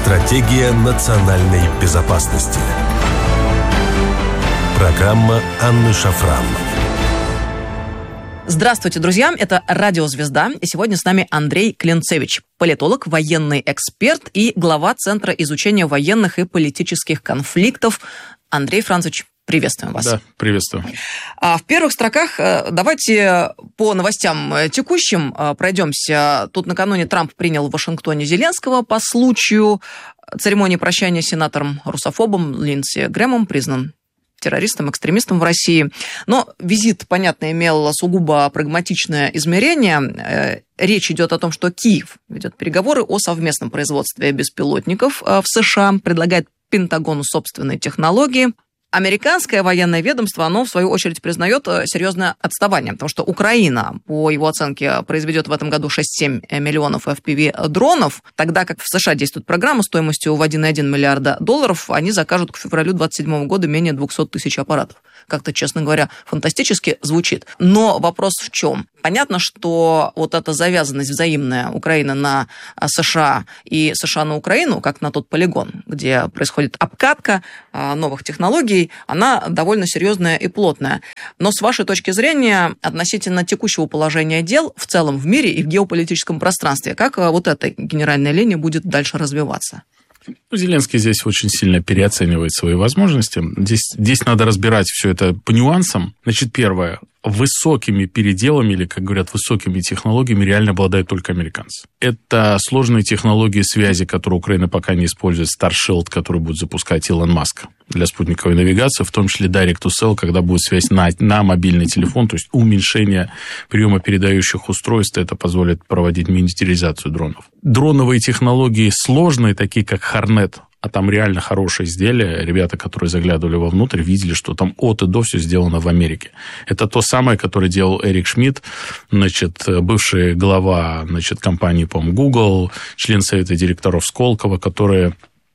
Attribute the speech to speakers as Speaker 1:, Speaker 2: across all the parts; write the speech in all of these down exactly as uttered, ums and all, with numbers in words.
Speaker 1: Стратегия национальной безопасности. Программа Анны Шафран.
Speaker 2: Здравствуйте, друзья. Это Радио Звезда. И сегодня с нами Андрей Клинцевич, политолог, военный эксперт и глава Центра изучения военных и политических конфликтов. Андрей Францович, приветствуем вас.
Speaker 3: Да, приветствую.
Speaker 2: В первых строках давайте по новостям текущим пройдемся. Тут накануне Трамп принял в Вашингтоне Зеленского по случаю церемонии прощания с сенатором-русофобом Линдси Грэмом, признан террористом, экстремистом в России. Но визит, понятно, имел сугубо прагматичное измерение. Речь идет о том, что Киев ведет переговоры о совместном производстве беспилотников в США, предлагает Пентагону собственные технологии. Американское военное ведомство, оно, в свою очередь, признает серьезное отставание, потому что Украина, по его оценке, произведет в этом году шесть-семь миллионов эф пи ви-дронов, тогда как в США действует программа стоимостью в один целых одна десятая миллиарда долларов, они закажут к февралю двадцать седьмого года менее двести тысяч аппаратов. Как-то, честно говоря, фантастически звучит. Но вопрос в чем? Понятно, что вот эта завязанность взаимная Украины на США и США на Украину, как на тот полигон, где происходит обкатка новых технологий, она довольно серьезная и плотная. Но с вашей точки зрения, относительно текущего положения дел в целом в мире и в геополитическом пространстве, как вот эта генеральная линия будет дальше развиваться?
Speaker 3: Зеленский здесь очень сильно переоценивает свои возможности. Здесь, здесь надо разбирать все это по нюансам. Значит, первое. Высокими переделами, или, как говорят, высокими технологиями реально обладают только американцы. Это сложные технологии связи, которые Украина пока не использует. Starshield, который будет запускать Илон Маск для спутниковой навигации, в том числе Direct to Cell, когда будет связь на, на мобильный телефон, то есть уменьшение приема передающих устройств, это позволит проводить миниатюризацию дронов. Дроновые технологии сложные, такие как Hornet, а там реально хорошее изделие. Ребята, которые заглядывали вовнутрь, видели, что там от и до все сделано в Америке. Это то самое, которое делал Эрик Шмидт, значит, бывший глава, значит, компании, по-моему, Google, член совета директоров Сколково, которые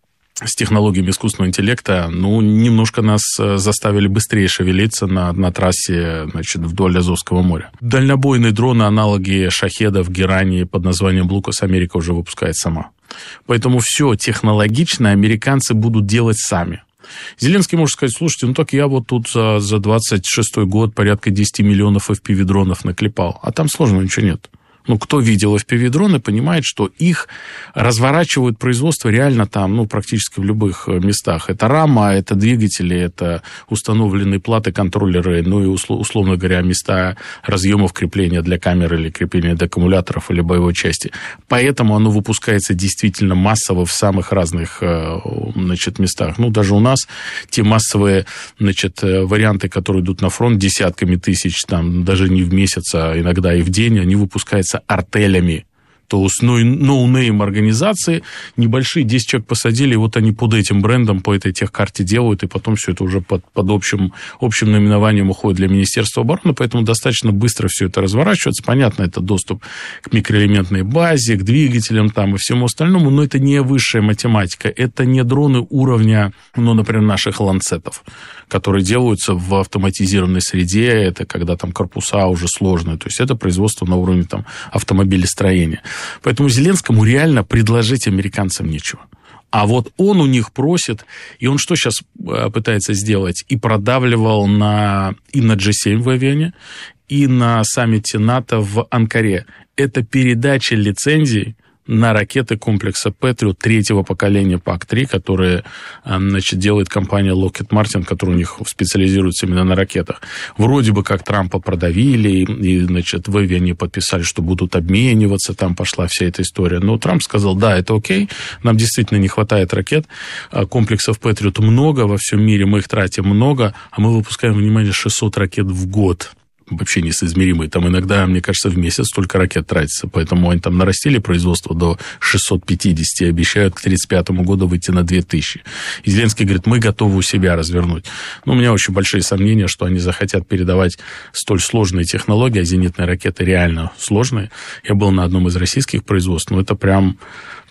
Speaker 3: с технологиями искусственного интеллекта, ну, немножко нас заставили быстрее шевелиться на, на трассе, значит, вдоль Азовского моря. Дальнобойные дроны, аналоги шахедов, Герани под названием Лукас, Америка уже выпускает сама. Поэтому все технологичное американцы будут делать сами. Зеленский может сказать: слушайте, ну так я вот тут за, за двадцать шестой год порядка десять миллионов эф пи ви-дронов наклепал, а там сложного ничего нет. Ну, кто видел эф пи ви-дроны, понимает, что их разворачивают производство реально там, ну, практически в любых местах. Это рама, это двигатели, это установленные платы, контроллеры, ну и, условно говоря, места разъемов крепления для камер или крепления для аккумуляторов или боевой части. Поэтому оно выпускается действительно массово в самых разных, значит, местах. Ну, даже у нас те массовые, значит, варианты, которые идут на фронт десятками тысяч, там, даже не в месяц, а иногда и в день, они выпускаются артелями. То есть ноунейм организации, небольшие, десять человек посадили, и вот они под этим брендом, по этой техкарте делают, и потом все это уже под, под общим, общим наименованием уходит для Министерства обороны, поэтому достаточно быстро все это разворачивается. Понятно, это доступ к микроэлементной базе, к двигателям там и всему остальному, но это не высшая математика, это не дроны уровня, ну, например, наших ланцетов, которые делаются в автоматизированной среде, это когда там корпуса уже сложные, то есть это производство на уровне там автомобилестроения. Поэтому Зеленскому реально предложить американцам нечего. А вот он у них просит, и он что сейчас пытается сделать? И продавливал на, и на джи семь в Авене, и на саммите НАТО в Анкаре. Это передача лицензий на ракеты комплекса Patriot третьего поколения пак три, которые, значит, делает компания Lockheed Martin, которая у них специализируется именно на ракетах. Вроде бы как Трампа продавили, и, значит, в Авиане подписали, что будут обмениваться, там пошла вся эта история. Но Трамп сказал: да, это окей, нам действительно не хватает ракет, комплексов Patriot много во всем мире, мы их тратим много, а мы выпускаем, внимание, шестьсот ракет в год. Вообще несоизмеримые. Там иногда, мне кажется, в месяц столько ракет тратится. Поэтому они там нарастили производство до шестьсот пятьдесят и обещают к тридцать пятому году выйти на две тысячи. И Зеленский говорит: мы готовы у себя развернуть. Но у меня очень большие сомнения, что они захотят передавать столь сложные технологии, а зенитные ракеты реально сложные. Я был на одном из российских производств, но это прям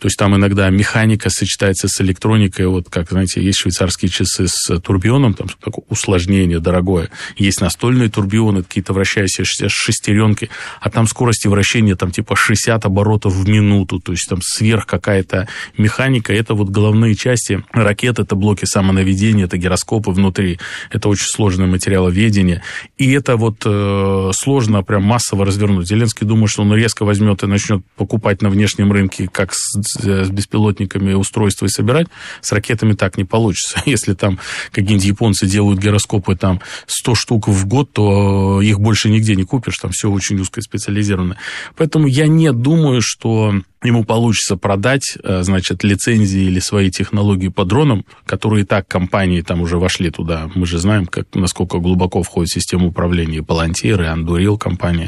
Speaker 3: То есть там иногда механика сочетается с электроникой. Вот как, знаете, есть швейцарские часы с турбионом, там такое усложнение дорогое. Есть настольные турбионы, какие-то вращающиеся шестеренки, а там скорости вращения там типа шестьдесят оборотов в минуту. То есть там сверх какая-то механика. Это вот головные части ракет, это блоки самонаведения, это гироскопы внутри. Это очень сложное материаловедение. И это вот э, сложно прям массово развернуть. Зеленский думает, что он резко возьмет и начнет покупать на внешнем рынке, как с, с беспилотниками устройства и собирать. С ракетами так не получится. Если там какие-нибудь японцы делают гироскопы там сто штук в год, то их больше нигде не купишь. Там все очень узкоспециализировано. Поэтому я не думаю, что ему получится продать, значит, лицензии или свои технологии по дронам, которые и так компании там уже вошли туда. Мы же знаем, как, насколько глубоко входит в систему управления и Palantir, и Anduril компания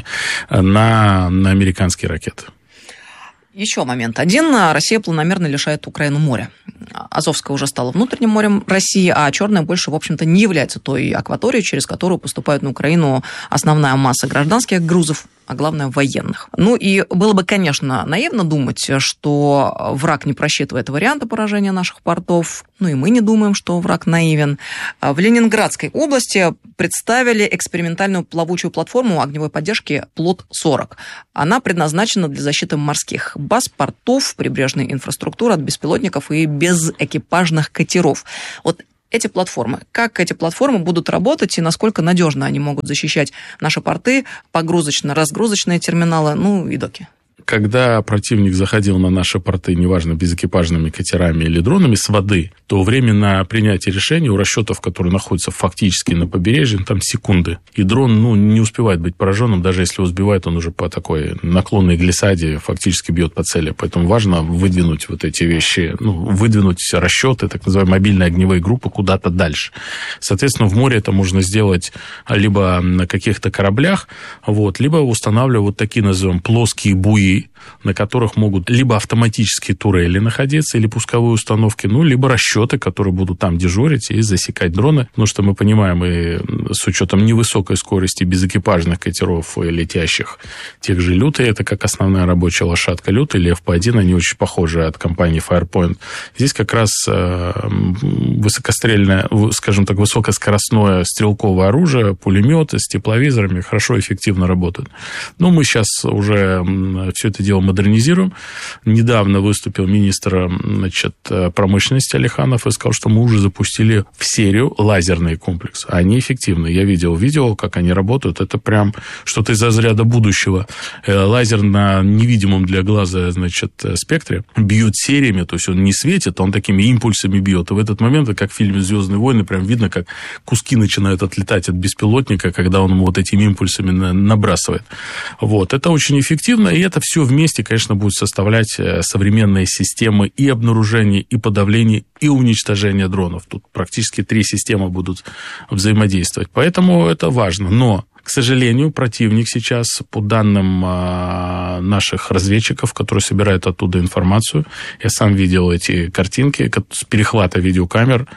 Speaker 3: на, на американские ракеты.
Speaker 2: Еще момент один. Россия планомерно лишает Украину моря. Азовское уже стало внутренним морем России, а Черное больше, в общем-то, не является той акваторией, через которую поступает на Украину основная масса гражданских грузов, а главное, военных. Ну и было бы, конечно, наивно думать, что враг не просчитывает варианты поражения наших портов. Ну и мы не думаем, что враг наивен. В Ленинградской области представили экспериментальную плавучую платформу огневой поддержки Плот сорок. Она предназначена для защиты морских баз, портов, прибрежной инфраструктуры от беспилотников и безэкипажных катеров. Вот эти платформы. Как эти платформы будут работать и насколько надежно они могут защищать наши порты, погрузочно-разгрузочные терминалы, ну и доки?
Speaker 3: Когда противник заходил на наши порты, неважно, безэкипажными катерами или дронами с воды, то время на принятие решения у расчетов, которые находятся фактически на побережье, там секунды. И дрон ну, не успевает быть пораженным, даже если его сбивает, он уже по такой наклонной глиссаде фактически бьет по цели. Поэтому важно выдвинуть вот эти вещи, ну, выдвинуть расчеты, так называемые мобильные огневые группы, куда-то дальше. Соответственно, в море это можно сделать либо на каких-то кораблях, вот, либо устанавливая вот такие, назовем, плоские буи, на которых могут либо автоматические турели находиться, или пусковые установки, ну, либо расчеты, которые будут там дежурить и засекать дроны. Потому что мы понимаем, и с учетом невысокой скорости безэкипажных катеров летящих, тех же «Лютый», это как основная рабочая лошадка «Лютый», или эф пи один, они очень похожи от компании Firepoint. Здесь как раз высокострельное, скажем так, высокоскоростное стрелковое оружие, пулеметы с тепловизорами хорошо, эффективно работают. Но мы сейчас уже все это дело модернизируем. Недавно выступил министр, значит, промышленности Алиханов и сказал, что мы уже запустили в серию лазерный комплекс. Они эффективны. Я видел видео, как они работают. Это прям что-то из разряда будущего. Лазер на невидимом для глаза, значит, спектре бьет сериями, то есть он не светит, он такими импульсами бьет. И в этот момент, как в фильме «Звездные войны», прям видно, как куски начинают отлетать от беспилотника, когда он вот этими импульсами набрасывает. Вот. Это очень эффективно, и это все вместе, конечно, будет составлять современные системы и обнаружения, и подавления, и уничтожения дронов. Тут практически три системы будут взаимодействовать. Поэтому это важно. Но, к сожалению, противник сейчас, по данным наших разведчиков, которые собирают оттуда информацию, я сам видел эти картинки с перехвата видеокамер,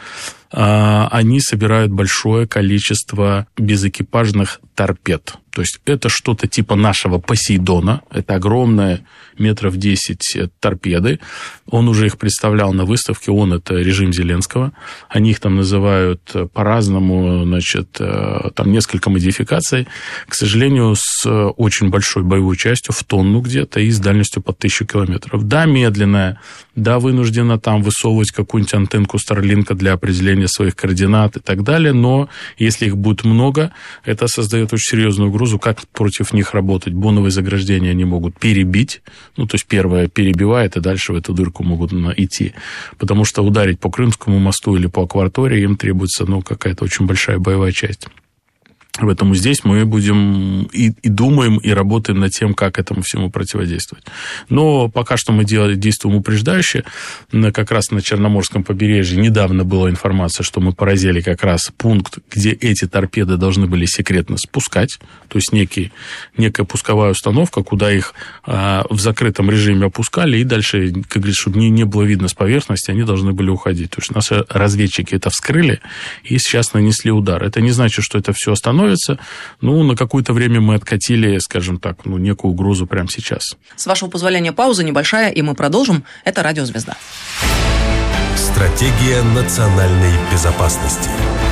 Speaker 3: они собирают большое количество безэкипажных торпед. То есть это что-то типа нашего Посейдона. Это огромные метров десять торпеды. Он уже их представлял на выставке. Он — это режим Зеленского. Они их там называют по-разному. Значит, там несколько модификаций. К сожалению, с очень большой боевой частью, в тонну где-то, и с дальностью под тысячу километров. Да, медленная. Да, вынуждена там высовывать какую-нибудь антенку Старлинка для определения своих координат и так далее. Но если их будет много, это создает очень серьезную угрозу, как против них работать. Боновые заграждения они могут перебить. Ну, то есть первое перебивает, и дальше в эту дырку могут идти. Потому что ударить по Крымскому мосту или по акватории им требуется, ну, какая-то очень большая боевая часть. Поэтому здесь мы будем и, и думаем, и работаем над тем, как этому всему противодействовать. Но пока что мы делали, действуем упреждающе. Как раз на Черноморском побережье недавно была информация, что мы поразили как раз пункт, где эти торпеды должны были секретно спускать. То есть некий, некая пусковая установка, куда их а, в закрытом режиме опускали, и дальше, как говорится, чтобы не, не было видно с поверхности, они должны были уходить. То есть наши разведчики это вскрыли и сейчас нанесли удар. Это не значит, что это все остановится. становится. Ну, на какое-то время мы откатили, скажем так, ну, некую угрозу прямо сейчас.
Speaker 2: С вашего позволения, пауза небольшая, и мы продолжим. Это «Радио Звезда».
Speaker 1: Стратегия национальной безопасности.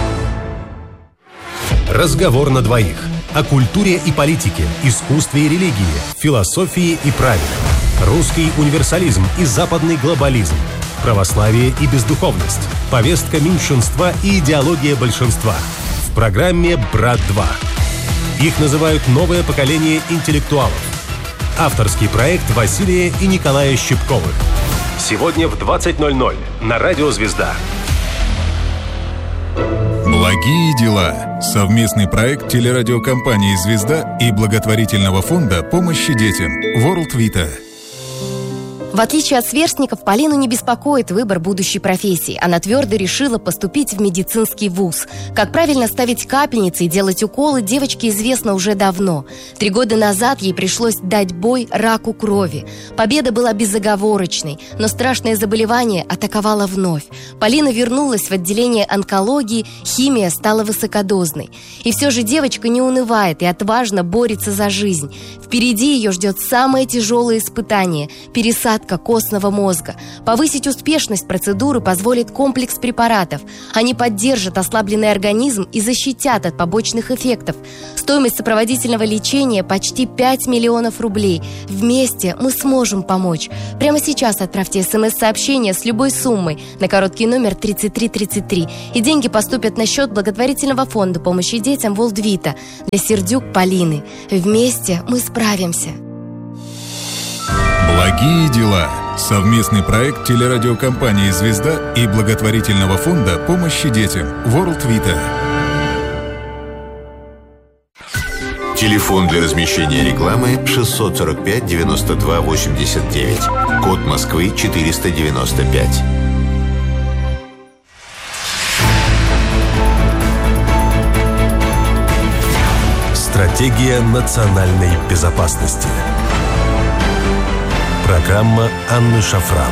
Speaker 1: Разговор на двоих. О культуре и политике, искусстве и религии, философии и праве. Русский универсализм и западный глобализм. Православие и бездуховность. Повестка меньшинства и идеология большинства. В программе «Брат-два». Их называют «Новое поколение интеллектуалов». Авторский проект Василия и Николая Щипковых. Сегодня в двадцать ноль ноль на «Радио Звезда».
Speaker 4: Благие дела. Совместный проект телерадиокомпании «Звезда» и благотворительного фонда помощи детям World Vita.
Speaker 5: В отличие от сверстников, Полину не беспокоит выбор будущей профессии. Она твердо решила поступить в медицинский вуз. Как правильно ставить капельницы и делать уколы, девочке известно уже давно. Три года назад ей пришлось дать бой раку крови. Победа была безоговорочной, но страшное заболевание атаковало вновь. Полина вернулась в отделение онкологии, химия стала высокодозной. И все же девочка не унывает и отважно борется за жизнь. Впереди ее ждет самое тяжелое испытание – пересадка костного мозга. Повысить успешность процедуры позволит комплекс препаратов. Они поддержат ослабленный организм и защитят от побочных эффектов. Стоимость сопроводительного лечения почти пять миллионов рублей. Вместе мы сможем помочь. Прямо сейчас отправьте смс-сообщение с любой суммой на короткий номер тридцать три тридцать три, и деньги поступят на счет благотворительного фонда помощи детям World Vita для Сердюк Полины. Вместе мы справимся.
Speaker 4: Благие дела. Совместный проект телерадиокомпании «Звезда» и благотворительного фонда помощи детям World Vita.
Speaker 6: Телефон для размещения рекламы шестьсот сорок пять девяносто два восемьдесят девять. Код Москвы четыреста девяносто пять.
Speaker 1: Стратегия национальной безопасности. Программа Анны Шафран.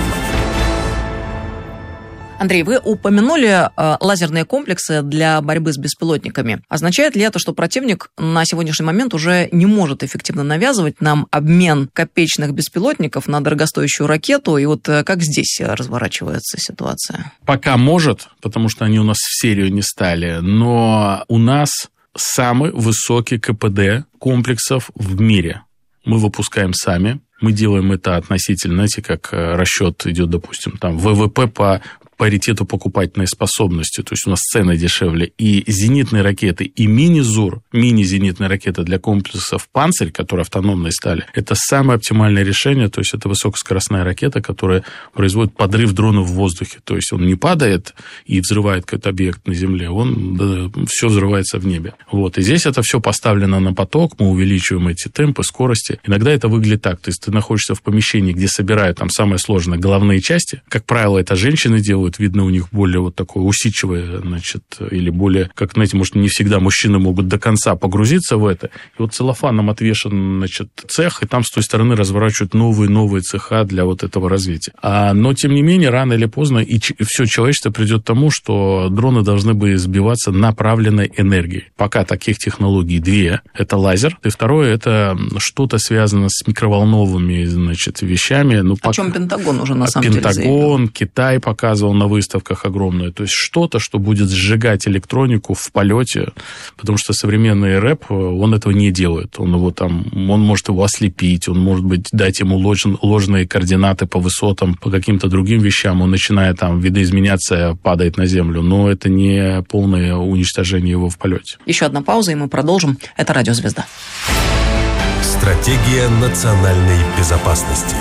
Speaker 2: Андрей, вы упомянули э, лазерные комплексы для борьбы с беспилотниками. Означает ли это, что противник на сегодняшний момент уже не может эффективно навязывать нам обмен копеечных беспилотников на дорогостоящую ракету? И вот э, как здесь разворачивается ситуация?
Speaker 3: Пока может, потому что они у нас в серию не стали, но у нас самый высокий ка пэ дэ комплексов в мире. Мы выпускаем сами. Мы делаем это относительно, знаете, как расчет идет, допустим, там вэ вэ пэ по паритету покупательной способности, то есть у нас цены дешевле, и зенитные ракеты, и мини-ЗУР, мини-зенитные ракеты для комплексов «Панцирь», которые автономные стали, это самое оптимальное решение, то есть это высокоскоростная ракета, которая производит подрыв дрона в воздухе, то есть он не падает и взрывает какой-то объект на земле, он да, все взрывается в небе. Вот. И здесь это все поставлено на поток, мы увеличиваем эти темпы, скорости. Иногда это выглядит так, то есть ты находишься в помещении, где собирают там самые сложные головные части, как правило, это женщины делают, видно, у них более вот такое усидчивое, значит, или более, как, знаете, может, не всегда мужчины могут до конца погрузиться в это. И вот целлофаном отвешен, значит, цех, и там с той стороны разворачивают новые-новые цеха для вот этого развития. А, но, тем не менее, рано или поздно и ч- все человечество придет к тому, что дроны должны бы сбиваться направленной энергией. Пока таких технологий две. Это лазер, и второе, это что-то связано с микроволновыми, значит, вещами. Ну,
Speaker 2: О
Speaker 3: пока...
Speaker 2: чем Пентагон уже на самом
Speaker 3: Пентагон,
Speaker 2: деле заявил.
Speaker 3: Китай показывал на выставках огромное. То есть что-то, что будет сжигать электронику в полете, потому что современный рэп, он этого не делает. Он его там, он может его ослепить, он может быть дать ему лож, ложные координаты по высотам, по каким-то другим вещам. Он начинает там видоизменяться, падает на землю. Но это не полное уничтожение его в полете.
Speaker 2: Еще одна пауза, и мы продолжим. Это «Радио Звезда».
Speaker 1: Стратегия национальной безопасности.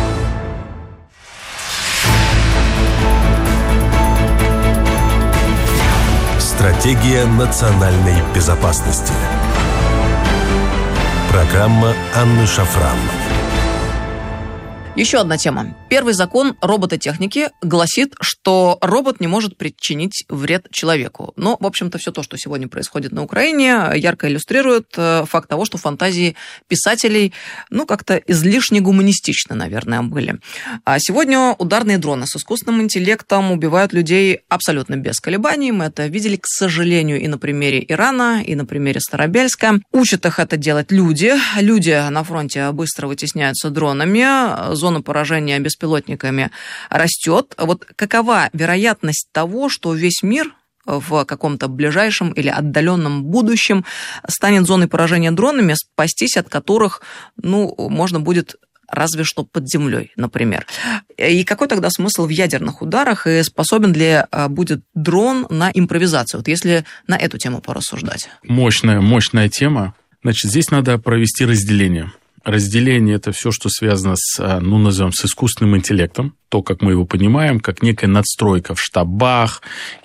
Speaker 1: Стратегия национальной безопасности. Программа Анны Шафран.
Speaker 2: Еще одна тема. Первый закон робототехники гласит, что робот не может причинить вред человеку. Но, в общем-то, все то, что сегодня происходит на Украине, ярко иллюстрирует факт того, что фантазии писателей, ну, как-то излишне гуманистичны, наверное, были. А сегодня ударные дроны с искусственным интеллектом убивают людей абсолютно без колебаний. Мы это видели, к сожалению, и на примере Ирана, и на примере Старобельска. Учат их это делать люди. Люди на фронте быстро вытесняются дронами. Зона поражения беспилотниками растет. Вот какова вероятность того, что весь мир в каком-то ближайшем или отдаленном будущем станет зоной поражения дронами, спастись от которых, ну, можно будет разве что под землей, например. И какой тогда смысл в ядерных ударах, и способен ли будет дрон на импровизацию? Вот если на эту тему порассуждать.
Speaker 3: Мощная, мощная тема. Значит, здесь надо провести разделение. Разделение – это все, что связано с, ну, назовем, с искусственным интеллектом, то, как мы его понимаем, как некая надстройка в штабах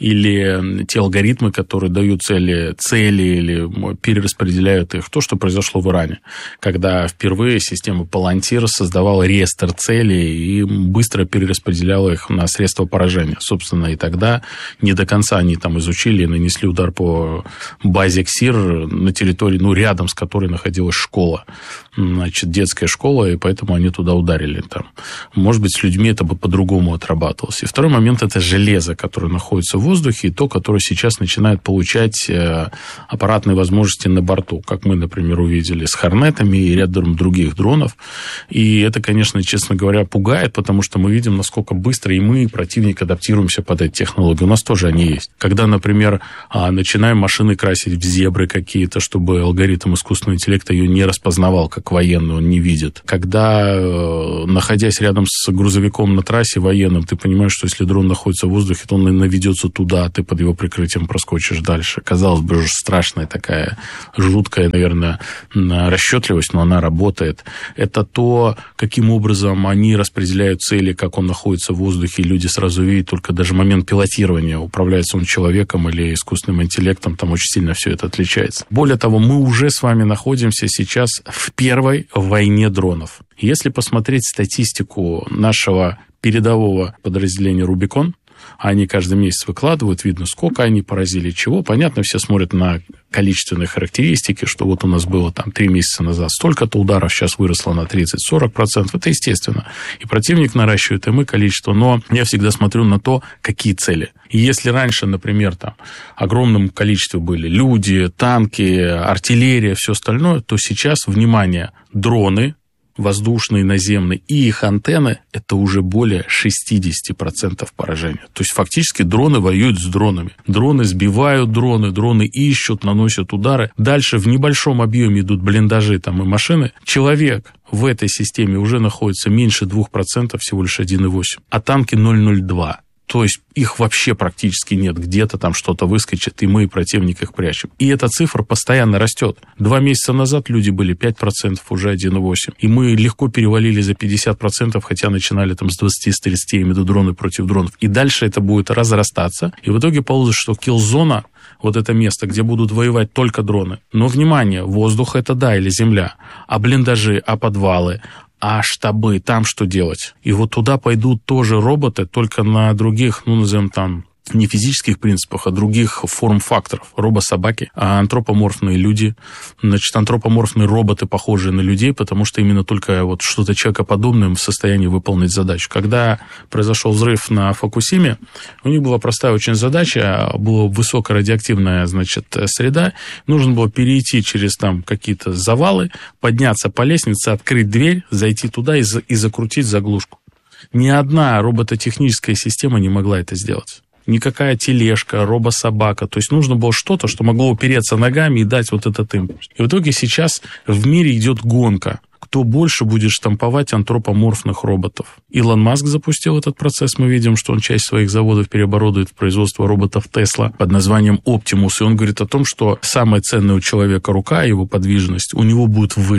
Speaker 3: или те алгоритмы, которые дают цели, цели или перераспределяют их. То, что произошло в Иране, когда впервые система Palantir создавала реестр целей и быстро перераспределяла их на средства поражения. Собственно, и тогда не до конца они там изучили и нанесли удар по базе КСИР на территории, ну, рядом с которой находилась школа, значит, детская школа, и поэтому они туда ударили. Там. Может быть, с людьми это бы по-другому отрабатывалось. И второй момент – это железо, которое находится в воздухе, и то, которое сейчас начинает получать аппаратные возможности на борту, как мы, например, увидели с Хорнетами и рядом других дронов. И это, конечно, честно говоря, пугает, потому что мы видим, насколько быстро и мы, и противник, адаптируемся под эти технологии. У нас тоже они есть. Когда, например, начинаем машины красить в зебры какие-то, чтобы алгоритм искусственного интеллекта ее не распознавал, как военный, он не видит. Когда, находясь рядом с грузовиком на трассе военным, ты понимаешь, что если дрон находится в воздухе, то он наведется туда, а ты под его прикрытием проскочишь дальше. Казалось бы, страшная такая, жуткая, наверное, расчетливость, но она работает. Это то, каким образом они распределяют цели, как он находится в воздухе, и люди сразу видят только даже момент пилотирования, управляется он человеком или искусственным интеллектом, там очень сильно все это отличается. Более того, мы уже с вами находимся сейчас в первой войне дронов. Если посмотреть статистику нашего передового подразделения «Рубикон», они каждый месяц выкладывают, видно, сколько они поразили, чего. Понятно, все смотрят на количественные характеристики, что вот у нас было там три месяца назад столько-то ударов, сейчас выросло на тридцать-сорок процентов. Это естественно. И противник наращивает, и мы количество. Но я всегда смотрю на то, какие цели. И если раньше, например, там огромном количестве были люди, танки, артиллерия, все остальное, то сейчас, внимание, дроны, воздушные, наземные, и их антенны – это уже более шестьдесят процентов поражения. То есть, фактически, дроны воюют с дронами. Дроны сбивают дроны, дроны ищут, наносят удары. Дальше в небольшом объеме идут блиндажи там, и машины. Человек в этой системе уже находится меньше двух процентов, всего лишь один целых восемь десятых, а танки ноль целых ноль два сотых. То есть их вообще практически нет. Где-то там что-то выскочит, и мы, и противник, их прячем. И эта цифра постоянно растет. Два месяца назад люди были пять процентов, уже один целых восемь десятых. И мы легко перевалили за пятьдесят процентов, хотя начинали там с двадцати-тридцати, я имею в виду дроны против дронов. И дальше это будет разрастаться. И в итоге получится, что килл-зона, вот это место, где будут воевать только дроны. Но, внимание, воздух это да, или земля. А блиндажи, а подвалы, а штабы, там что делать? И вот туда пойдут тоже роботы, только на других, ну, назовем там, не физических принципах, а других форм-факторов. Робособаки, а антропоморфные люди, значит, антропоморфные роботы, похожие на людей, потому что именно только вот что-то человекоподобное в состоянии выполнить задачу. Когда произошел взрыв на Фукусиме, у них была простая очень задача, была высокорадиоактивная, значит, среда, нужно было перейти через там какие-то завалы, подняться по лестнице, открыть дверь, зайти туда и, за, и закрутить заглушку. Ни одна робототехническая система не могла это сделать. Никакая тележка, робособака. То есть нужно было что-то, что могло упереться ногами и дать вот этот импульс. И в итоге сейчас в мире идет гонка. Кто больше будет штамповать антропоморфных роботов? Илон Маск запустил этот процесс. Мы видим, что он часть своих заводов переоборудует в производство роботов Tesla под названием Optimus. И он говорит о том, что самая ценная у человека рука, его подвижность, у него будет выше.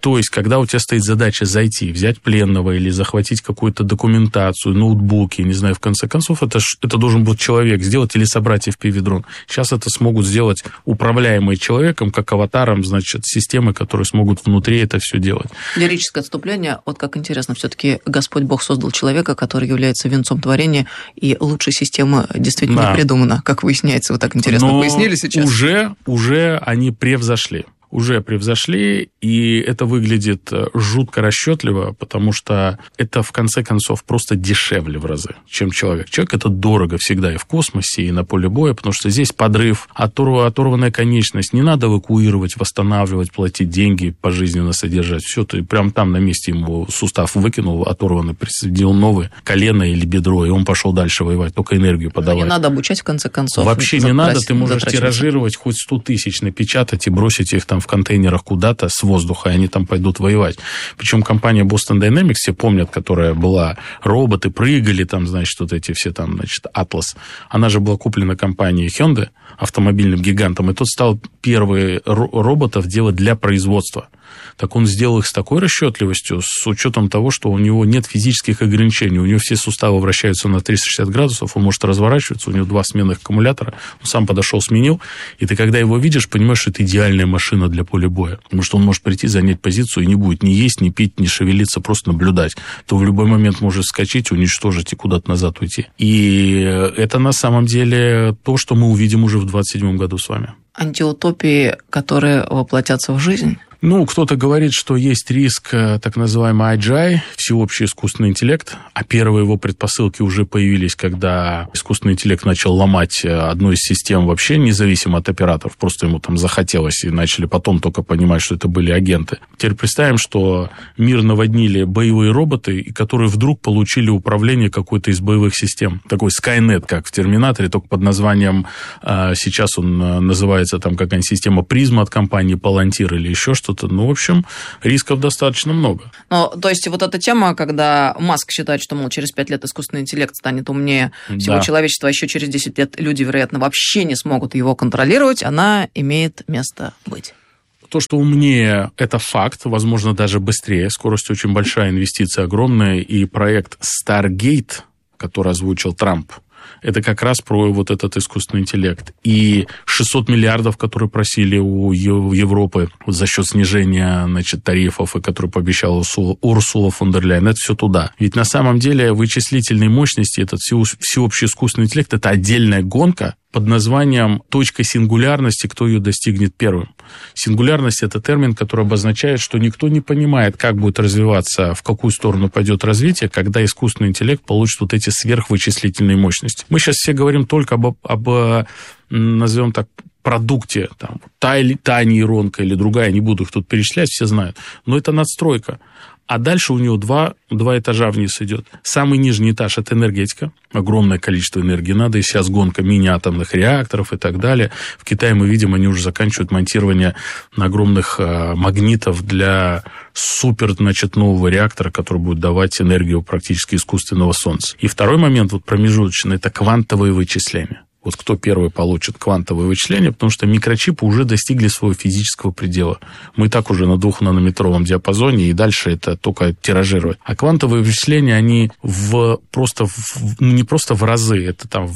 Speaker 3: То есть, когда у тебя стоит задача зайти, взять пленного или захватить какую-то документацию, ноутбуки, не знаю, в конце концов, это, это должен был человек сделать или собрать эф пи ви-дрон. Сейчас это смогут сделать управляемые человеком, как аватаром, значит, системы, которые смогут внутри это все делать.
Speaker 2: Лирическое отступление. Вот как интересно, все-таки Господь Бог создал человека, который является венцом творения, и лучшей системы действительно да. не придумано, как выясняется. Вы так интересно Но пояснили сейчас.
Speaker 3: Уже, уже они превзошли. уже превзошли, и это выглядит жутко расчетливо, потому что это, в конце концов, просто дешевле в разы, чем человек. Человек – это дорого всегда и в космосе, и на поле боя, потому что здесь подрыв, оторванная конечность, не надо эвакуировать, восстанавливать, платить деньги, пожизненно содержать. Все, ты прям там на месте ему сустав выкинул, оторванный, присоединил новое колено или бедро, и он пошел дальше воевать, только энергию подавать.
Speaker 2: Не надо обучать, в конце концов.
Speaker 3: Вообще не надо, ты можешь тиражировать хоть сто тысяч, напечатать и бросить их там в контейнерах куда-то с воздуха, и они там пойдут воевать. Причем компания Boston Dynamics, все помнят, которая была, роботы прыгали, там, значит, вот эти все там, значит, Atlas. Она же была куплена компанией Hyundai, автомобильным гигантом, и тот стал первые роботов делать для производства. Так он сделал их с такой расчетливостью, с учетом того, что у него нет физических ограничений, у него все суставы вращаются на триста шестьдесят градусов, он может разворачиваться, у него два сменных аккумулятора, он сам подошел, сменил, и ты, когда его видишь, понимаешь, что это идеальная машина для поля боя, потому что он может прийти, занять позицию и не будет ни есть, ни пить, ни шевелиться, просто наблюдать. То в любой момент может вскочить, уничтожить и куда-то назад уйти. И это на самом деле то, что мы увидим уже в двадцать седьмом году с вами.
Speaker 2: Антиутопии, которые воплотятся в жизнь?
Speaker 3: Ну, кто-то говорит, что есть риск так называемый эй джи ай, всеобщий искусственный интеллект, а первые его предпосылки уже появились, когда искусственный интеллект начал ломать одну из систем вообще независимо от операторов, просто ему там захотелось, и начали потом только понимать, что это были агенты. Теперь представим, что мир наводнили боевые роботы, которые вдруг получили управление какой-то из боевых систем. Такой Skynet, как в Терминаторе, только под названием, сейчас он называется там какая-нибудь система Призма от компании Palantir или еще что-то. Ну, в общем, рисков достаточно много.
Speaker 2: Ну, то есть вот эта тема, когда Маск считает, что, мол, через пять лет искусственный интеллект станет умнее всего да. человечества, а еще через десять лет люди, вероятно, вообще не смогут его контролировать, она имеет место быть.
Speaker 3: То, что умнее, это факт, возможно, даже быстрее. Скорость очень большая, инвестиция огромная, и проект Stargate, который озвучил Трамп, это как раз про вот этот искусственный интеллект. И шестьсот миллиардов, которые просили у Европы за счет снижения, значит, тарифов, и которые пообещала Урсула фон дер Ляйен, это все туда. Ведь на самом деле вычислительные мощности, этот всеобщий искусственный интеллект, это отдельная гонка под названием «точка сингулярности», кто ее достигнет первым. Сингулярность – это термин, который обозначает, что никто не понимает, как будет развиваться, в какую сторону пойдет развитие, когда искусственный интеллект получит вот эти сверхвычислительные мощности. Мы сейчас все говорим только об, об назовем так, продукте, там, та, или, та нейронка или другая, не буду их тут перечислять, все знают, но это надстройка. А дальше у него два, два этажа вниз идет. Самый нижний этаж – это энергетика. Огромное количество энергии надо. И сейчас гонка мини-атомных реакторов и так далее. В Китае мы видим, они уже заканчивают монтирование огромных магнитов для супер, значит, нового реактора, который будет давать энергию практически искусственного солнца. И второй момент, вот промежуточный – это квантовые вычисления. Вот кто первый получит квантовые вычисления, потому что микрочипы уже достигли своего физического предела. Мы и так уже на двухнанометровом диапазоне, и дальше это только тиражировать. А квантовые вычисления, они в, просто в, не просто в разы, это там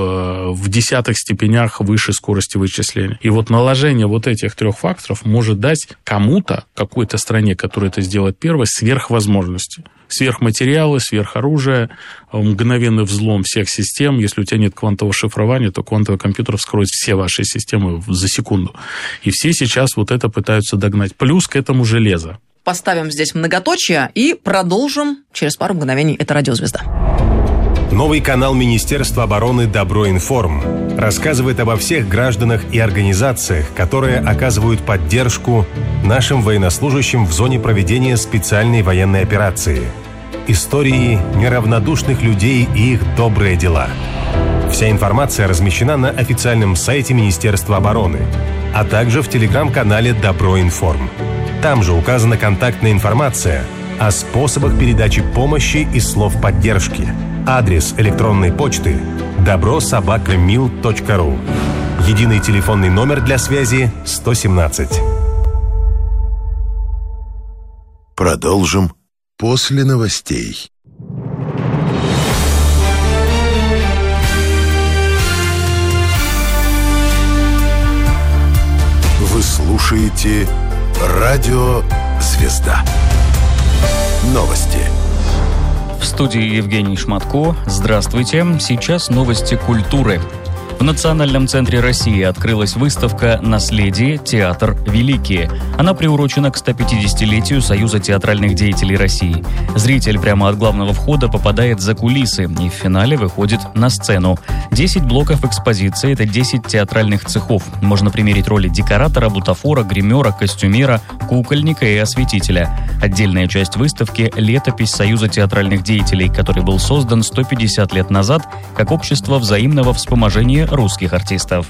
Speaker 3: в, в десятых степенях выше скорости вычисления. И вот наложение вот этих трех факторов может дать кому-то, какой-то стране, которая это сделает первой, сверхвозможности. Сверхматериалы, сверхоружие, мгновенный взлом всех систем. Если у тебя нет квантового шифрования, то квантовый компьютер вскроет все ваши системы за секунду. И все сейчас вот это пытаются догнать. Плюс к этому железо.
Speaker 2: Поставим здесь многоточие и продолжим через пару мгновений. Это «Радиозвезда».
Speaker 1: Новый канал Министерства обороны «Доброинформ» рассказывает обо всех гражданах и организациях, которые оказывают поддержку нашим военнослужащим в зоне проведения специальной военной операции. Истории неравнодушных людей и их добрые дела. Вся информация размещена на официальном сайте Министерства обороны, а также в телеграм-канале «Доброинформ». Там же указана контактная информация о способах передачи помощи и слов поддержки. Адрес электронной почты добро собака мил точка ру. Единый телефонный номер для связи сто семнадцать.
Speaker 6: Продолжим после новостей. Вы слушаете радио «Звезда». Новости.
Speaker 7: В студии Евгений Шматко. Здравствуйте. Сейчас новости культуры. В Национальном центре России открылась выставка «Наследие. Театр. Великие». Она приурочена к сто пятидесятилетию Союза театральных деятелей России. Зритель прямо от главного входа попадает за кулисы и в финале выходит на сцену. Десять блоков экспозиции – это десять театральных цехов. Можно примерить роли декоратора, бутафора, гримера, костюмера, кукольника и осветителя. Отдельная часть выставки – летопись Союза театральных деятелей, который был создан сто пятьдесят лет назад как общество взаимного вспоможения русских артистов.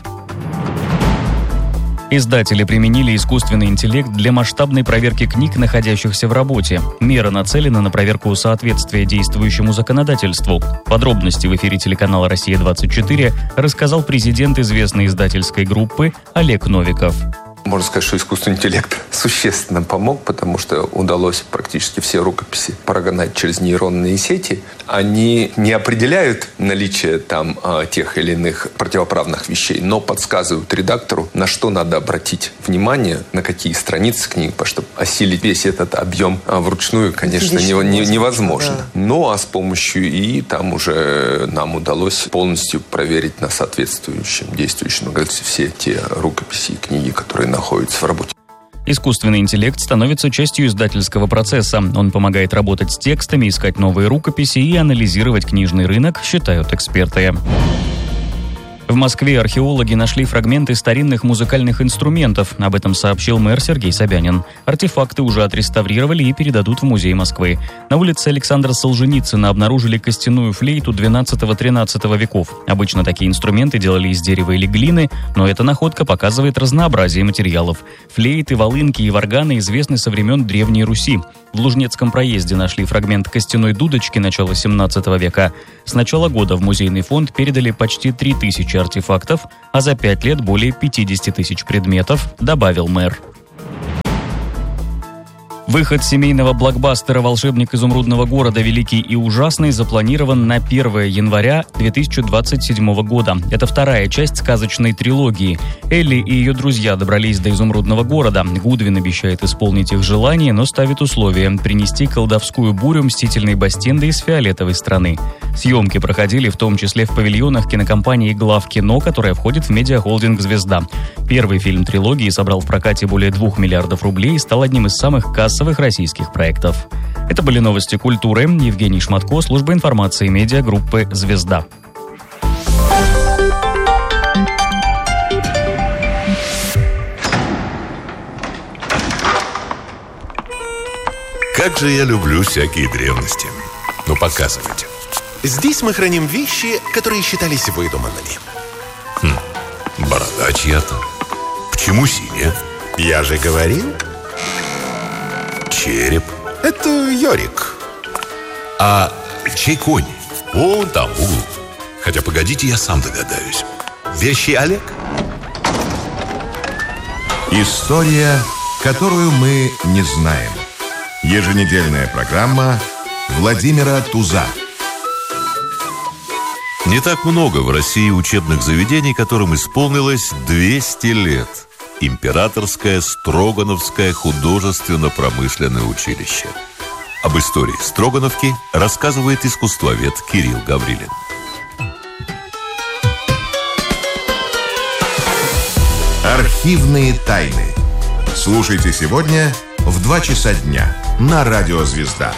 Speaker 7: Издатели применили искусственный интеллект для масштабной проверки книг, находящихся в работе. Мера нацелена на проверку соответствия действующему законодательству. Подробности в эфире телеканала «Россия двадцать четыре» рассказал президент известной издательской группы Олег Новиков.
Speaker 8: Можно сказать, что искусственный интеллект существенно помог, потому что удалось практически все рукописи прогнать через нейронные сети. Они не определяют наличие там тех или иных противоправных вещей, но подсказывают редактору, на что надо обратить внимание, на какие страницы книги, потому что осилить весь этот объем вручную, конечно, не, не, невозможно. Да. Ну, а с помощью ИИ там уже нам удалось полностью проверить на соответствующем действующем все те рукописи и книги, которые находятся в работе.
Speaker 7: Искусственный интеллект становится частью издательского процесса. Он помогает работать с текстами, искать новые рукописи и анализировать книжный рынок, считают эксперты. В Москве археологи нашли фрагменты старинных музыкальных инструментов. Об этом сообщил мэр Сергей Собянин. Артефакты уже отреставрировали и передадут в музей Москвы. На улице Александра Солженицына обнаружили костяную флейту двенадцатого-тринадцатого веков. Обычно такие инструменты делали из дерева или глины, но эта находка показывает разнообразие материалов. Флейты, волынки и варганы известны со времен Древней Руси. В Лужнецком проезде нашли фрагмент костяной дудочки начала семнадцатого века. С начала года в музейный фонд передали почти три тысячи артефактов, а за пять лет более пятьдесят тысяч предметов, добавил мэр. Выход семейного блокбастера «Волшебник изумрудного города. Великий и ужасный» запланирован на первое января две тысячи двадцать седьмого года. Это вторая часть сказочной трилогии. Элли и ее друзья добрались до изумрудного города. Гудвин обещает исполнить их желание, но ставит условие – принести колдовскую бурю мстительной Бастинды из фиолетовой страны. Съемки проходили в том числе в павильонах кинокомпании «Главкино», которая входит в медиахолдинг «Звезда». Первый фильм трилогии собрал в прокате более двух миллиардов рублей и стал одним из самых кассовых российских проектов. Это были новости культуры. Евгений Шматко, служба информации медиагруппы «Звезда».
Speaker 9: Как же я люблю всякие древности. Ну, показывайте.
Speaker 10: Здесь мы храним вещи, которые считались выдуманными.
Speaker 9: Хм, борода чья-то. Почему синяя?
Speaker 10: Я же говорил.
Speaker 9: Череп.
Speaker 10: Это Йорик.
Speaker 9: А чей конь? Вон там, в углу. Хотя, погодите, я сам догадаюсь.
Speaker 10: Вещи Олег?
Speaker 11: История, которую мы не знаем. Еженедельная программа Владимира Туза.
Speaker 9: Не так много в России учебных заведений, которым исполнилось двести лет. Императорское Строгановское художественно-промышленное училище. Об истории Строгановки рассказывает искусствовед Кирилл Гаврилин.
Speaker 11: Архивные тайны. Слушайте сегодня в два часа дня на радио «Звезда».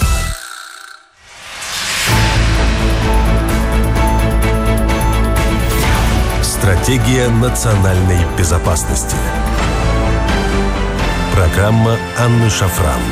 Speaker 1: Стратегия национальной безопасности. Программа Анны Шафран.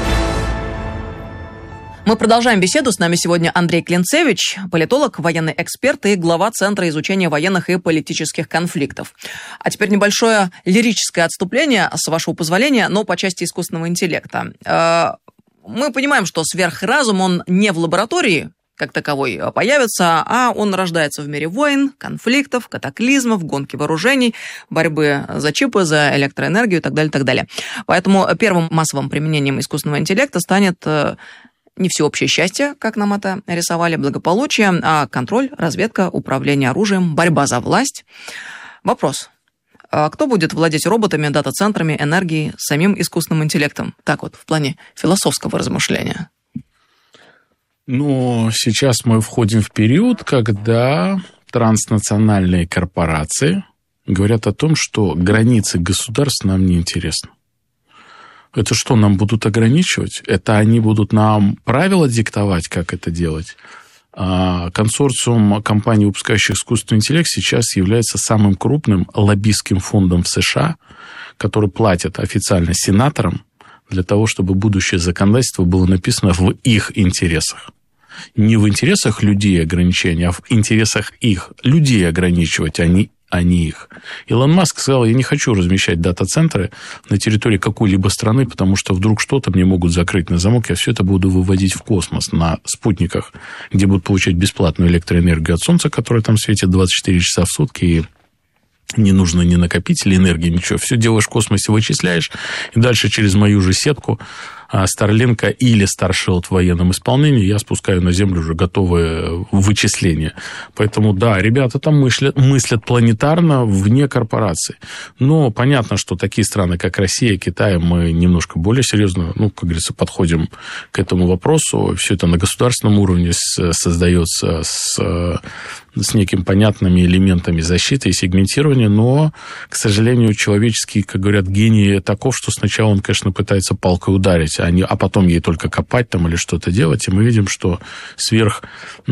Speaker 2: Мы продолжаем беседу. С нами сегодня Андрей Клинцевич, политолог, военный эксперт и глава Центра изучения военных и политических конфликтов. А теперь небольшое лирическое отступление, с вашего позволения, но по части искусственного интеллекта. Мы понимаем, что сверхразум, он не в лаборатории, как таковой появится, а он рождается в мире войн, конфликтов, катаклизмов, гонки вооружений, борьбы за чипы, за электроэнергию и так далее, и так далее. Поэтому первым массовым применением искусственного интеллекта станет не всеобщее счастье, как нам это рисовали, благополучие, а контроль, разведка, управление оружием, борьба за власть. Вопрос. А кто будет владеть роботами, дата-центрами, энергией, самим искусственным интеллектом? Так вот, в плане философского размышления.
Speaker 3: Ну, сейчас мы входим в период, когда транснациональные корпорации говорят о том, что границы государств нам не интересны. Это что, нам будут ограничивать? Это они будут нам правила диктовать, как это делать? Консорциум компаний, выпускающих искусственный интеллект, сейчас является самым крупным лоббистским фондом в США, который платит официально сенаторам для того, чтобы будущее законодательство было написано в их интересах. Не в интересах людей ограничения, а в интересах их. Людей ограничивать, а не, а не их. Илон Маск сказал, я не хочу размещать дата-центры на территории какой-либо страны, потому что вдруг что-то мне могут закрыть на замок, я все это буду выводить в космос на спутниках, где будут получать бесплатную электроэнергию от Солнца, которая там светит двадцать четыре часа в сутки, и не нужно ни накопителя энергии, ничего. Все делаешь в космосе, вычисляешь, и дальше через мою же сетку Starlink или Starship в военном исполнении я спускаю на Землю уже готовые вычисления. Поэтому, да, ребята там мыслят, мыслят планетарно вне корпораций. Но понятно, что такие страны, как Россия, Китай, мы немножко более серьезно, ну, как говорится, подходим к этому вопросу. Все это на государственном уровне создается с, с некими понятными элементами защиты и сегментирования, но, к сожалению, человеческий, как говорят, гений таков, что сначала он, конечно, пытается палкой ударить, а, не, а потом ей только копать там или что-то делать, и мы видим, что сверх,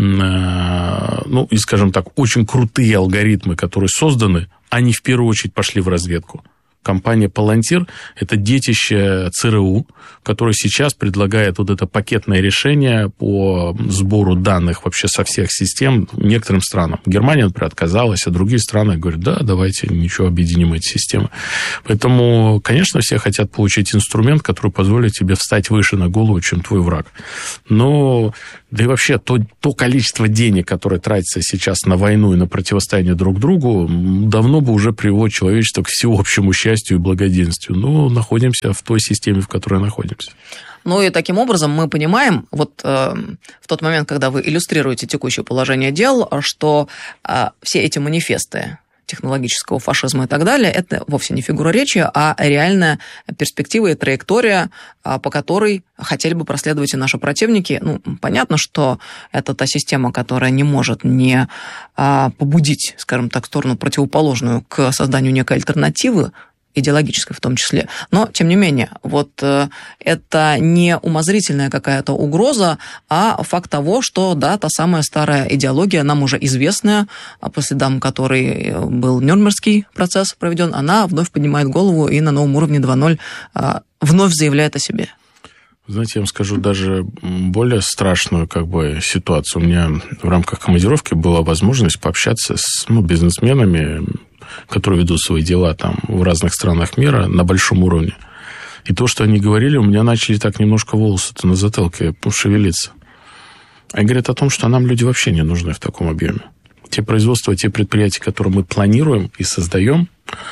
Speaker 3: ну, и, скажем так, очень крутые алгоритмы, которые созданы, они в первую очередь пошли в разведку. Компания Palantir – это детище ЦРУ, которое сейчас предлагает вот это пакетное решение по сбору данных вообще со всех систем некоторым странам. Германия, например, отказалась, а другие страны говорят, да, давайте ничего, объединим эти системы. Поэтому, конечно, все хотят получить инструмент, который позволит тебе встать выше на голову, чем твой враг. Но, да и вообще, то, то количество денег, которое тратится сейчас на войну и на противостояние друг другу, давно бы уже привело человечество к всеобщему счастью и благоденствию. Но находимся в той системе, в которой находимся.
Speaker 2: Ну и таким образом мы понимаем, вот э, в тот момент, когда вы иллюстрируете текущее положение дел, что э, все эти манифесты технологического фашизма и так далее, это вовсе не фигура речи, а реальная перспектива и траектория, по которой хотели бы проследовать и наши противники. Ну, понятно, что это та система, которая не может не побудить, скажем так, сторону противоположную к созданию некой альтернативы, идеологической в том числе. Но, тем не менее, вот э, это не умозрительная какая-то угроза, а факт того, что, да, та самая старая идеология, нам уже известная, по следам которой был Нюрнбергский процесс проведен, она вновь поднимает голову и на новом уровне два ноль э, вновь заявляет о себе.
Speaker 3: Знаете, я вам скажу даже более страшную как бы ситуацию. У меня в рамках командировки была возможность пообщаться с ну, бизнесменами, которые ведут свои дела там в разных странах мира на большом уровне. И то, что они говорили, у меня начали так немножко волосы-то на затылке пошевелиться. Они говорят о том, что нам люди вообще не нужны в таком объеме. Те производства, те предприятия, которые мы планируем и создаем,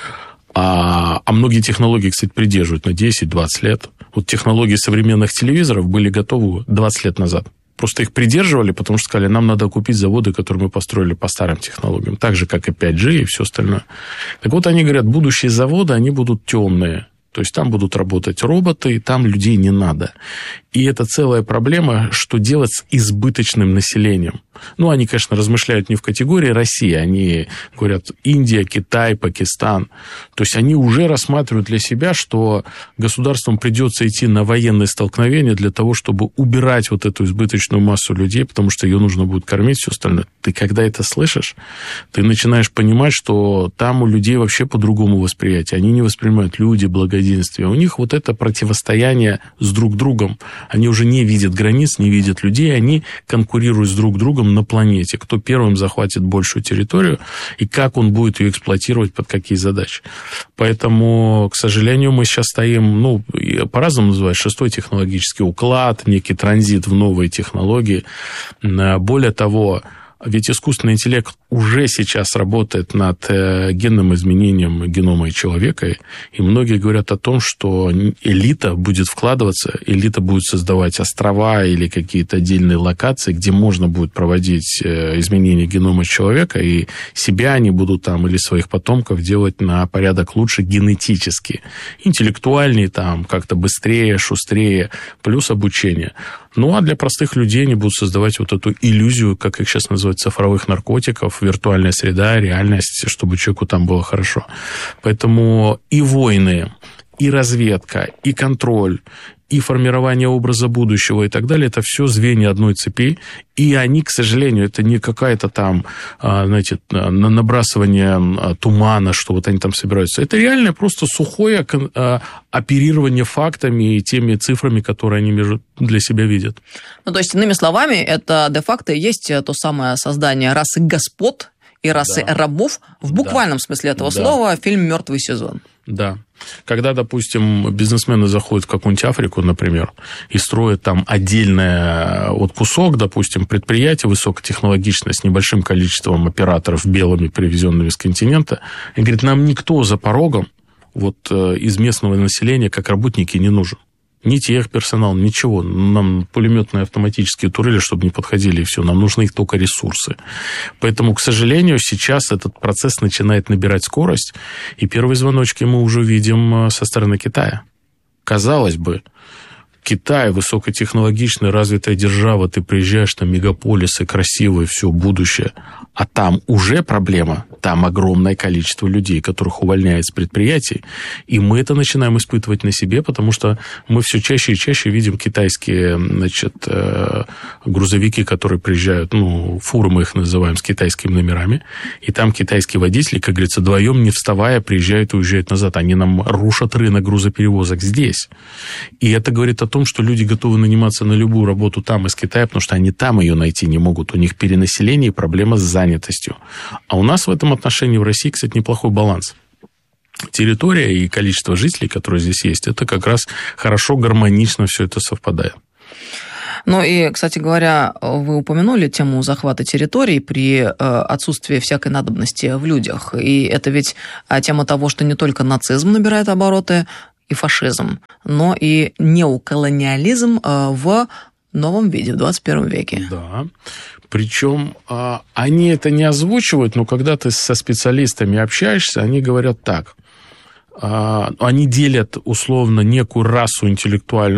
Speaker 3: а, а многие технологии, кстати, придерживают на десять-двадцать лет. Вот технологии современных телевизоров были готовы двадцать лет назад. Просто их придерживали, потому что сказали, нам надо купить заводы, которые мы построили по старым технологиям. Так же, как и пять джи и все остальное. Так вот, они говорят, будущие заводы, они будут темные. То есть там будут работать роботы, там людей не надо. И это целая проблема, что делать с избыточным населением. Ну, они, конечно, размышляют не в категории России, они говорят Индия, Китай, Пакистан. То есть они уже рассматривают для себя, что государствам придется идти на военные столкновения для того, чтобы убирать вот эту избыточную массу людей, потому что ее нужно будет кормить, все остальное. Ты когда это слышишь, ты начинаешь понимать, что там у людей вообще по-другому восприятие. Они не воспринимают люди, благодетели, единстве. У них вот это противостояние с друг другом. Они уже не видят границ, не видят людей, они конкурируют с друг другом на планете. Кто первым захватит большую территорию и как он будет ее эксплуатировать, под какие задачи. Поэтому, к сожалению, мы сейчас стоим, ну, по-разному называют, шестой технологический уклад, некий транзит в новые технологии. Более того, ведь искусственный интеллект уже сейчас работает над генным изменением генома человека, и многие говорят о том, что элита будет вкладываться, элита будет создавать острова или какие-то отдельные локации, где можно будет проводить изменения генома человека, и себя они будут там или своих потомков делать на порядок лучше генетически, интеллектуальнее, там как-то быстрее, шустрее, плюс обучение. Ну, а для простых людей они будут создавать вот эту иллюзию, как их сейчас называют, цифровых наркотиков, виртуальная среда, реальность, чтобы человеку там было хорошо. Поэтому и войны, и разведка, и контроль, и формирование образа будущего и так далее, это все звенья одной цепи, и они, к сожалению, это не какая-то там, знаете, набрасывание тумана, что вот они там собираются. Это реально просто сухое оперирование фактами и теми цифрами, которые они между для себя видят.
Speaker 2: Ну, то есть, иными словами, это де-факто и есть то самое создание расы господ и расы да. рабов в буквальном да. смысле этого да. слова, фильм «Мертвый сезон».
Speaker 3: Да. Когда, допустим, бизнесмены заходят в какую-нибудь Африку, например, и строят там отдельный вот кусок, допустим, предприятия высокотехнологичное с небольшим количеством операторов белыми, привезенными с континента, и говорит, нам никто за порогом вот из местного населения как работники не нужен. Ни техперсонал, ничего. Нам пулеметные автоматические турели, чтобы не подходили, и все. Нам нужны их только ресурсы. Поэтому, к сожалению, сейчас этот процесс начинает набирать скорость, и первые звоночки мы уже видим со стороны Китая. Казалось бы, Китай, высокотехнологичная, развитая держава, ты приезжаешь на мегаполисы, красивые, все, будущее, а там уже проблема, там огромное количество людей, которых увольняют с предприятий, и мы это начинаем испытывать на себе, потому что мы все чаще и чаще видим китайские, значит, грузовики, которые приезжают, ну, фуры мы их называем, с китайскими номерами, и там китайские водители, как говорится, вдвоем не вставая, приезжают и уезжают назад, они нам рушат рынок грузоперевозок здесь, и это говорит о том, что люди готовы наниматься на любую работу там из Китая, потому что они там ее найти не могут. У них перенаселение и проблема с занятостью. А у нас в этом отношении в России, кстати, неплохой баланс. Территория и количество жителей, которые здесь есть, это как раз хорошо, гармонично все это совпадает.
Speaker 2: Ну и, кстати говоря, вы упомянули тему захвата территорий при отсутствии всякой надобности в людях. И это ведь тема того, что не только нацизм набирает обороты, и фашизм, но и неоколониализм в новом виде, в двадцать первом веке.
Speaker 3: Да, причем они это не озвучивают, но когда ты со специалистами общаешься, они говорят так. Они делят условно некую расу интеллектуальную,